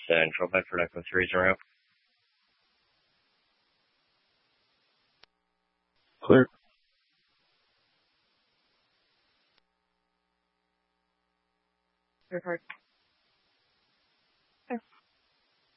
Central Bedford Echo 3 is en route. Clear. Report.